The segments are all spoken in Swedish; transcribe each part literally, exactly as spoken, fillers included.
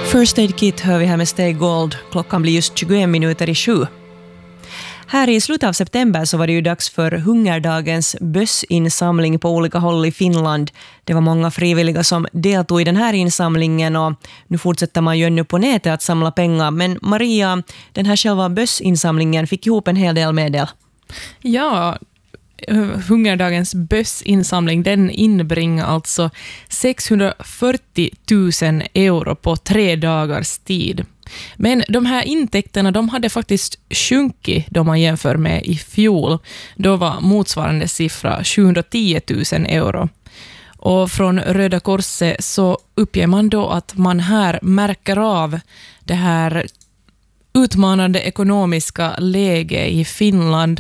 First Aid Kit hör vi här med Stay Gold. Klockan blir just tjugoen minuter i sju. Här i slutet av september så var det ju dags för hungerdagens bössinsamling på olika håll i Finland. Det var många frivilliga som deltog i den här insamlingen och nu fortsätter man ju ännu på nätet att samla pengar. Men Maria, den här själva bössinsamlingen fick ihop en hel del medel. Ja, hungerdagens bössinsamling den inbringar alltså sexhundrafyrtio tusen euro på tre dagars tid. Men de här intäkterna de hade faktiskt sjunkit då man jämför med i fjol. Då var motsvarande siffra sjuhundratio tusen euro. Och från Röda Korset så uppger man då att man här märker av det här utmanande ekonomiska läge i Finland.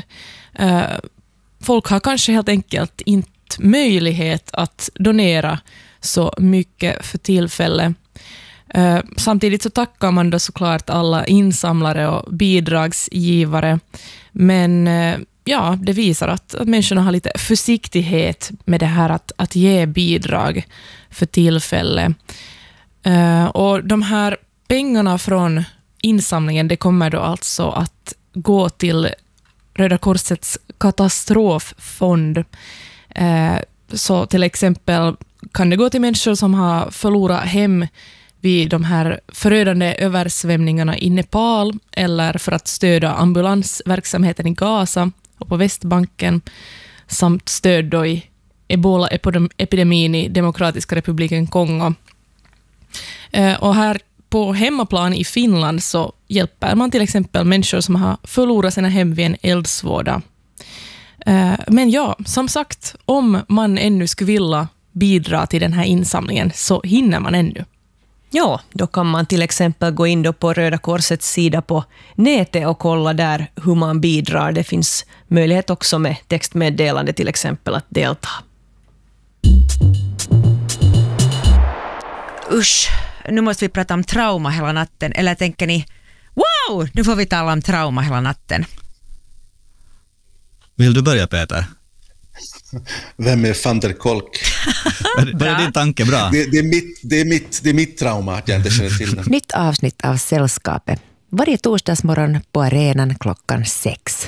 Folk har kanske helt enkelt inte möjlighet att donera så mycket för tillfället. Samtidigt så tackar man då såklart alla insamlare och bidragsgivare. Men ja, det visar att, att människorna har lite försiktighet med det här att, att ge bidrag för tillfället. Och de här pengarna från insamlingen det kommer då alltså att gå till Röda Korsets katastroffond. Så till exempel kan det gå till människor som har förlorat hem vid de här förödande översvämningarna i Nepal eller för att stödja ambulansverksamheten i Gaza och på Västbanken samt stöd då i Ebola-epidemin i Demokratiska republiken Kongo. Och här på hemmaplan i Finland så hjälper man till exempel människor som har förlorat sina hem vid en eldsvåda. Men ja, som sagt, om man ännu skulle vilja bidra till den här insamlingen så hinner man ännu. Ja, då kan man till exempel gå in då på Röda Korsets sida på nätet och kolla där hur man bidrar. Det finns möjlighet också med textmeddelande till exempel att delta. Usch, nu måste vi prata om trauma hela natten. Eller tänker ni, wow, nu får vi tala om trauma hela natten. Vill du börja, Peter? Vem är van der Kolk? Börjar din tanke bra? Det, det, är mitt, det, är mitt, det är mitt trauma att jag inte känner till det. Nytt avsnitt av Sällskapet. Varje torsdagsmorgon på arenan klockan sex.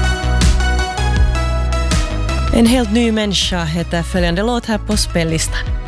En helt ny människa heter följande låt här på spellistan.